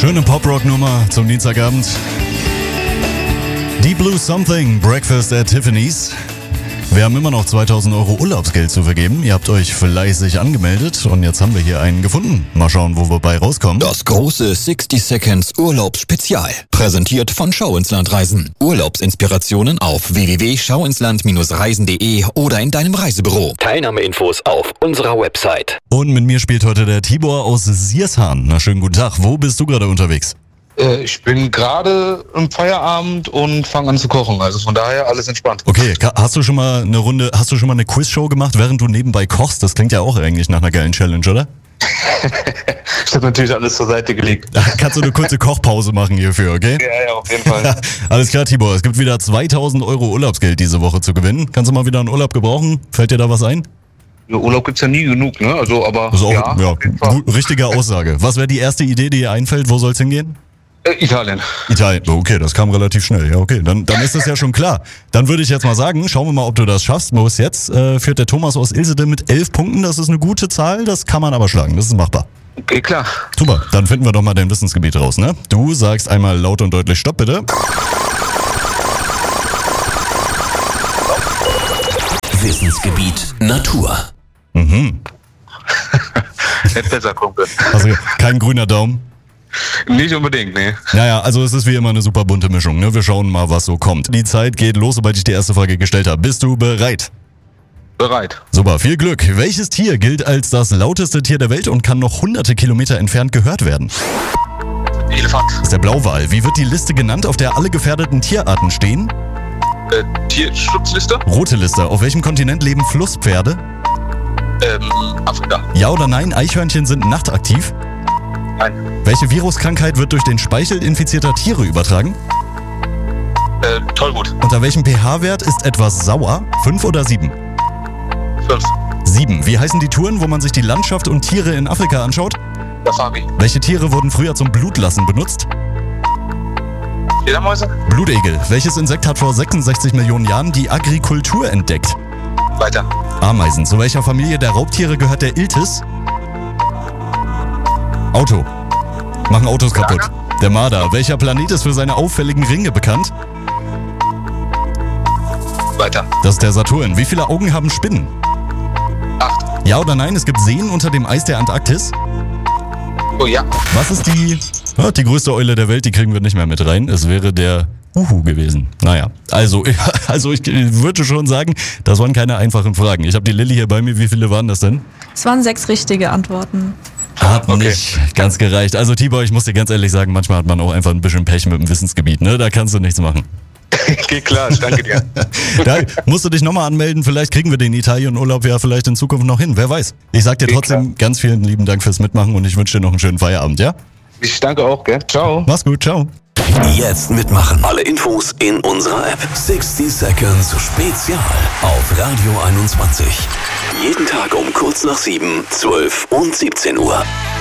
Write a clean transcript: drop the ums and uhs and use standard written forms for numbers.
Schöne Pop-Rock-Nummer zum Dienstagabend. Deep Blue Something, Breakfast at Tiffany's. Wir haben immer noch 2000 Euro Urlaubsgeld zu vergeben. Ihr habt euch fleißig angemeldet und jetzt haben wir hier einen gefunden. Mal schauen, wo wir bei rauskommen. Das große 60 Seconds Urlaubsspezial. Präsentiert von Schau ins Land Reisen. Urlaubsinspirationen auf www.schauinsland-reisen.de oder in deinem Reisebüro. Teilnahmeinfos auf unserer Website. Und mit mir spielt heute der Tibor aus Siershahn. Na, schönen guten Tag. Wo bist du gerade unterwegs? Ich bin gerade im Feierabend und fange an zu kochen, also von daher alles entspannt. Okay, hast du schon mal eine Quizshow gemacht, während du nebenbei kochst? Das klingt ja auch eigentlich nach einer geilen Challenge, oder? Ich habe natürlich alles zur Seite gelegt. Da kannst du eine kurze Kochpause machen hierfür, okay? Ja, auf jeden Fall. Alles klar, Tibor, es gibt wieder 2000 Euro Urlaubsgeld diese Woche zu gewinnen. Kannst du mal wieder einen Urlaub gebrauchen? Fällt dir da was ein? Ja, Urlaub gibt's ja nie genug, ne? Also, aber das ist auch, ja, auf jeden Fall. Richtige Aussage. Was wäre die erste Idee, die dir einfällt? Wo soll's hingehen? Italien. Italien, okay, das kam relativ schnell. Ja, okay, dann ist es ja schon klar. Dann würde ich jetzt mal sagen, schauen wir mal, ob du das schaffst. Bis jetzt führt der Thomas aus Ilsede mit 11 Punkten. Das ist eine gute Zahl, das kann man aber schlagen, das ist machbar. Okay, klar. Super, dann finden wir doch mal dein Wissensgebiet raus, ne? Du sagst einmal laut und deutlich Stopp, bitte. Wissensgebiet Natur. Hätte besser kommen können. Also kein grüner Daumen. Nicht unbedingt, ne. Naja, also es ist wie immer eine super bunte Mischung, ne? Wir schauen mal, was so kommt. Die Zeit geht los, sobald ich die erste Frage gestellt habe. Bist du bereit? Bereit. Super, viel Glück. Welches Tier gilt als das lauteste Tier der Welt und kann noch hunderte Kilometer entfernt gehört werden? Elefant. Das ist der Blauwal. Wie wird die Liste genannt, auf der alle gefährdeten Tierarten stehen? Tierschutzliste? Rote Liste. Auf welchem Kontinent leben Flusspferde? Afrika. Ja oder nein, Eichhörnchen sind nachtaktiv? Nein. Welche Viruskrankheit wird durch den Speichel infizierter Tiere übertragen? Tollwut. Unter welchem pH-Wert ist etwas sauer? 5 oder 7? 5. 7. Wie heißen die Touren, wo man sich die Landschaft und Tiere in Afrika anschaut? Safari. Welche Tiere wurden früher zum Blutlassen benutzt? Fledermäuse? Blutegel. Welches Insekt hat vor 66 Millionen Jahren die Agrikultur entdeckt? Weiter. Ameisen. Zu welcher Familie der Raubtiere gehört der Iltis? Auto. Machen Autos kaputt. Der Marder. Welcher Planet ist für seine auffälligen Ringe bekannt? Weiter. Das ist der Saturn. Wie viele Augen haben Spinnen? 8. Ja oder nein, es gibt Seen unter dem Eis der Antarktis? Oh ja. Was ist die größte Eule der Welt? Die kriegen wir nicht mehr mit rein. Es wäre der Uhu gewesen. Naja, also ich würde schon sagen, das waren keine einfachen Fragen. Ich habe die Lilly hier bei mir. Wie viele waren das denn? Es waren 6 richtige Antworten. Hat nicht ganz gereicht. Also Tibor, ich muss dir ganz ehrlich sagen, manchmal hat man auch einfach ein bisschen Pech mit dem Wissensgebiet, ne? Da kannst du nichts machen. Geht klar, ich danke dir. Da musst du dich nochmal anmelden, vielleicht kriegen wir den Italienurlaub ja vielleicht in Zukunft noch hin, wer weiß. Ich sag dir trotzdem ganz vielen lieben Dank fürs Mitmachen und ich wünsche dir noch einen schönen Feierabend, ja? Ich danke auch, gell? Ciao. Mach's gut, ciao. Jetzt mitmachen. Alle Infos in unserer App. 60 Seconds Spezial auf Radio 21. Jeden Tag um kurz nach 7, 12 und 17 Uhr.